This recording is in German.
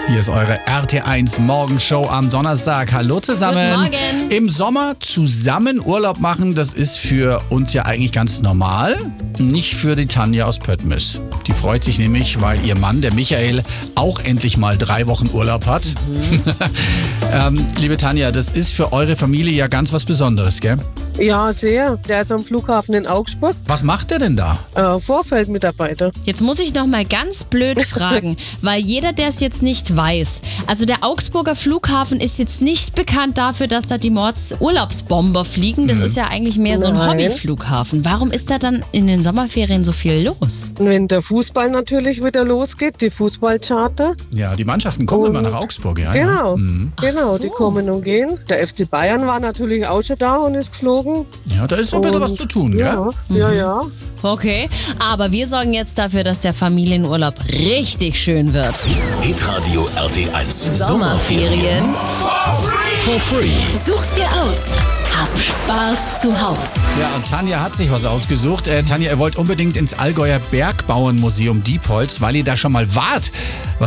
Hier ist eure RT1 Morgenshow am Donnerstag. Hallo zusammen. Guten Morgen. Im Sommer zusammen Urlaub machen, das ist für uns ja eigentlich ganz normal. Nicht für die Tanja aus Pöttmis. Die freut sich nämlich, weil ihr Mann, der Michael, auch endlich mal 3 Wochen Urlaub hat. Liebe Tanja, das ist für eure Familie ja ganz was Besonderes, gell? Ja, sehr. Der ist am Flughafen in Augsburg, Was macht der denn da? Vorfeldmitarbeiter. Jetzt muss ich noch mal ganz blöd fragen, weil jeder, der es jetzt nicht weiß. Also der Augsburger Flughafen ist jetzt nicht bekannt dafür, dass da die Mordsurlaubsbomber fliegen. Das ist ja eigentlich mehr so ein Nein. Hobbyflughafen. Warum ist da dann in den Sommerferien so viel los? Und wenn der Fußball natürlich wieder losgeht, die Fußballcharter. Ja, die Mannschaften kommen immer nach Augsburg, ja? Genau, Ja. Mhm. genau, so. die kommen und gehen. Der FC Bayern war natürlich auch schon da und ist geflogen. Ja, da ist so ein bisschen was zu tun, gell? Ja, ja. Okay, aber wir sorgen jetzt dafür, dass der Familienurlaub richtig schön wird. Hitradio RT1. Sommerferien. For free. Such's dir aus. Hab Spaß zu Haus. Ja, und Tanja hat sich was ausgesucht. Tanja, ihr wollt unbedingt ins Allgäuer Bergbauernmuseum Diepholz, weil ihr da schon mal wart.